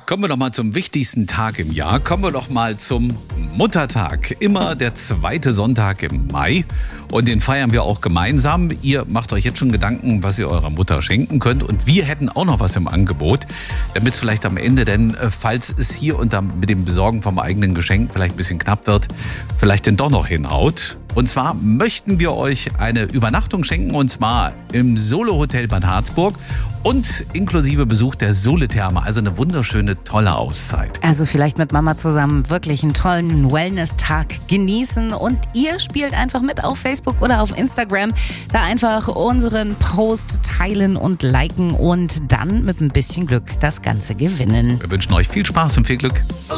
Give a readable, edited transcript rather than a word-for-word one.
Kommen wir doch mal zum wichtigsten Tag im Jahr. Kommen wir doch mal zum Muttertag. Immer der zweite Sonntag im Mai. Und den feiern wir auch gemeinsam. Ihr macht euch jetzt schon Gedanken, was ihr eurer Mutter schenken könnt. Und wir hätten auch noch was im Angebot, damit es vielleicht am Ende, denn falls es hier und da mit dem Besorgen vom eigenen Geschenk vielleicht ein bisschen knapp wird, vielleicht denn doch noch hinhaut. Und zwar möchten wir euch eine Übernachtung schenken, und zwar im Solo-Hotel Bad Harzburg und inklusive Besuch der Sole-Therme. Also eine wunderschöne, tolle Auszeit. Also vielleicht mit Mama zusammen wirklich einen tollen Wellness-Tag genießen. Und ihr spielt einfach mit auf Facebook oder auf Instagram. Da einfach unseren Post teilen und liken und dann mit ein bisschen Glück das Ganze gewinnen. Wir wünschen euch viel Spaß und viel Glück.